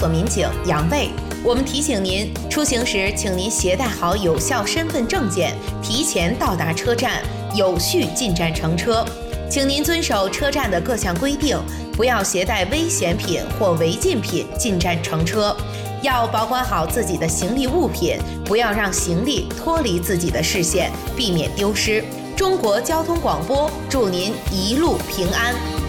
所民警杨卫，我们提醒您，出行时请您携带好有效身份证件，提前到达车站，有序进站乘车。请您遵守车站的各项规定，不要携带危险品或违禁品进站乘车。要保管好自己的行李物品，不要让行李脱离自己的视线，避免丢失。中国交通广播祝您一路平安。